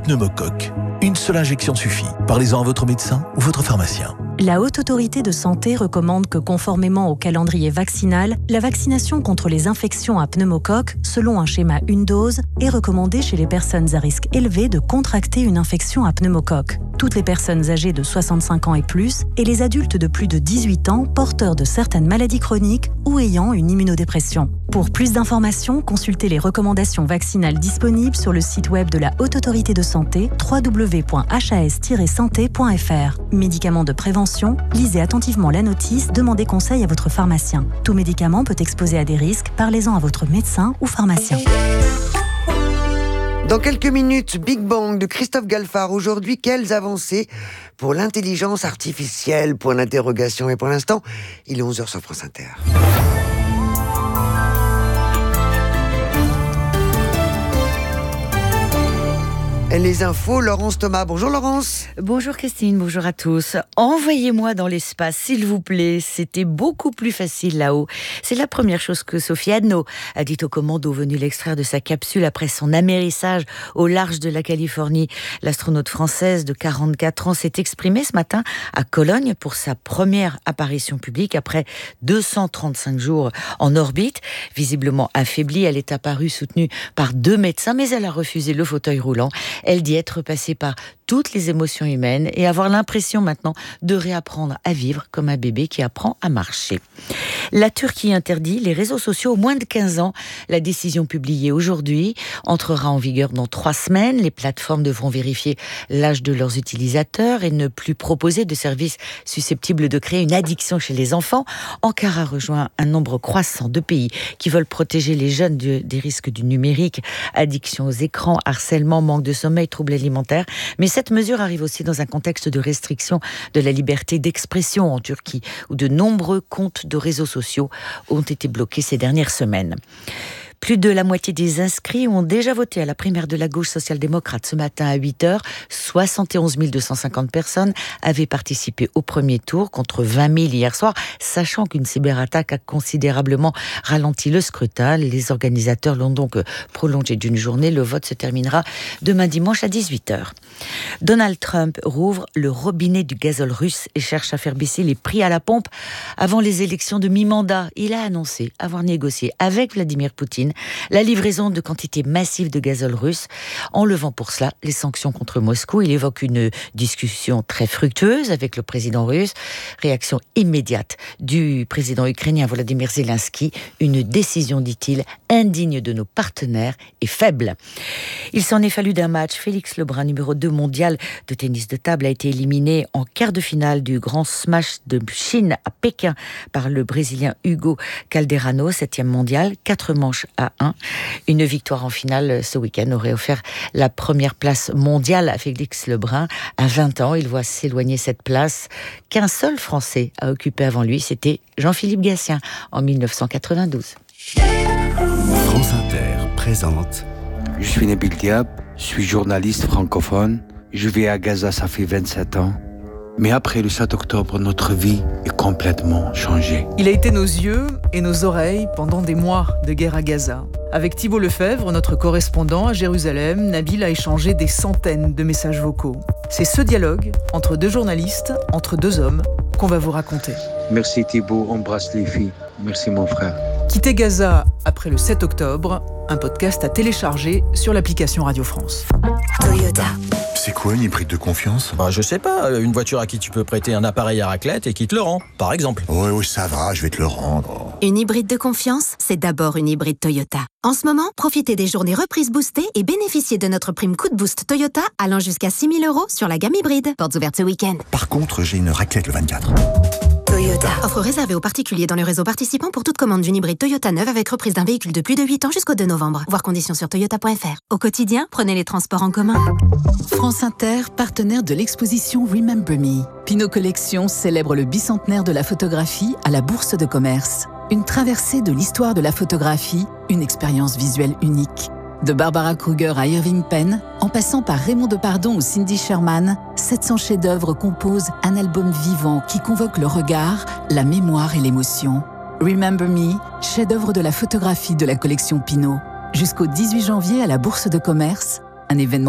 pneumocoque. Une seule injection suffit. Parlez-en à votre médecin ou votre pharmacien. La Haute Autorité de Santé recommande que, conformément au calendrier vaccinal, la vaccination contre les infections à pneumocoque, selon un schéma une dose, est recommandée chez les personnes à risque élevé de contracter une infection à pneumocoque. Toutes les personnes âgées de 65 ans et plus, et les adultes de plus de 18 ans porteurs de certaines maladies chroniques ou ayant une immunodépression. Pour plus d'informations, consultez les recommandations vaccinales disponibles sur le site web de la Haute Autorité de Santé, www.has-santé.fr. Médicaments de prévention, lisez attentivement la notice, demandez conseil à votre pharmacien. Tout médicament peut exposer à des risques, parlez-en à votre médecin ou pharmacien. Dans quelques minutes, Big Bang de Christophe Galfard. Aujourd'hui, quelles avancées pour l'intelligence artificielle? Point d'interrogation. Et pour l'instant, il est 11h sur France Inter. Les infos, Laurence Thomas. Bonjour Laurence. Bonjour Christine, bonjour à tous. Envoyez-moi dans l'espace, s'il vous plaît. C'était beaucoup plus facile là-haut. C'est la première chose que Sophie Adno a dit au commando venu l'extraire de sa capsule après son amérissage au large de la Californie. L'astronaute française de 44 ans s'est exprimée ce matin à Cologne pour sa première apparition publique après 235 jours en orbite. Visiblement affaiblie, elle est apparue soutenue par 2 médecins, mais elle a refusé le fauteuil roulant. Elle dit être passée par toutes les émotions humaines et avoir l'impression maintenant de réapprendre à vivre comme un bébé qui apprend à marcher. La Turquie interdit les réseaux sociaux aux moins de 15 ans. La décision publiée aujourd'hui entrera en vigueur dans 3 semaines. Les plateformes devront vérifier l'âge de leurs utilisateurs et ne plus proposer de services susceptibles de créer une addiction chez les enfants. Ankara rejoint un nombre croissant de pays qui veulent protéger les jeunes des risques du numérique, addiction aux écrans, harcèlement, manque de sommeil, troubles alimentaires. Mais cette mesure arrive aussi dans un contexte de restriction de la liberté d'expression en Turquie, où de nombreux comptes de réseaux sociaux ont été bloqués ces dernières semaines. Plus de la moitié des inscrits ont déjà voté à la primaire de la gauche social-démocrate ce matin à 8h. 71 250 personnes avaient participé au premier tour contre 20 000 hier soir, sachant qu'une cyberattaque a considérablement ralenti le scrutin. Les organisateurs l'ont donc prolongé d'une journée. Le vote se terminera demain dimanche à 18h. Donald Trump rouvre le robinet du gazole russe et cherche à faire baisser les prix à la pompe avant les élections de mi-mandat. Il a annoncé avoir négocié avec Vladimir Poutine la livraison de quantités massives de gazole russe, en levant pour cela les sanctions contre Moscou. Il évoque une discussion très fructueuse avec le président russe. Réaction immédiate du président ukrainien Volodymyr Zelensky. Une décision, dit-il, indigne de nos partenaires et faible. Il s'en est fallu d'un match. Félix Lebrun, numéro 2 mondial de tennis de table, a été éliminé en quart de finale du Grand Smash de Chine à Pékin par le Brésilien Hugo Calderano, 7e mondial, 4 manches à 1. Une victoire en finale ce week-end aurait offert la première place mondiale à Félix Lebrun. À 20 ans, il voit s'éloigner cette place qu'un seul Français a occupée avant lui, c'était Jean-Philippe Gatien en 1992. France Inter présente. Je suis Nabil Diab, je suis journaliste francophone. Je vis à Gaza, ça fait 27 ans. Mais après le 7 octobre, notre vie est complètement changée. Il a été nos yeux et nos oreilles pendant des mois de guerre à Gaza. Avec Thibault Lefebvre, notre correspondant à Jérusalem, Nabil a échangé des centaines de messages vocaux. C'est ce dialogue entre 2 journalistes, entre 2 hommes, qu'on va vous raconter. Merci Thibault, embrasse les filles. Merci mon frère. Quitter Gaza après le 7 octobre, un podcast à télécharger sur l'application Radio France. Toyota. C'est quoi une hybride de confiance? Je sais pas, une voiture à qui tu peux prêter un appareil à raclette et qui te le rend, par exemple. Oui, ça va, je vais te le rendre. Une hybride de confiance, c'est d'abord une hybride Toyota. En ce moment, profitez des journées reprises boostées et bénéficiez de notre prime coup de boost Toyota allant jusqu'à 6 000 € sur la gamme hybride. Portes ouvertes ce week-end. Par contre, j'ai une raclette le 24. Toyota. Offre réservée aux particuliers dans le réseau participant pour toute commande d'une hybride Toyota neuve avec reprise d'un véhicule de plus de 8 ans jusqu'au 2 novembre. Voir conditions sur toyota.fr. Au quotidien, prenez les transports en commun. France Inter, partenaire de l'exposition Remember Me. Pinot Collection célèbre le bicentenaire de la photographie à la Bourse de Commerce. Une traversée de l'histoire de la photographie, une expérience visuelle unique. De Barbara Kruger à Irving Penn, en passant par Raymond Depardon ou Cindy Sherman, 700 chefs-d'œuvre composent un album vivant qui convoque le regard, la mémoire et l'émotion. Remember Me, chef-d'œuvre de la photographie de la collection Pinot. Jusqu'au 18 janvier à la Bourse de Commerce, un événement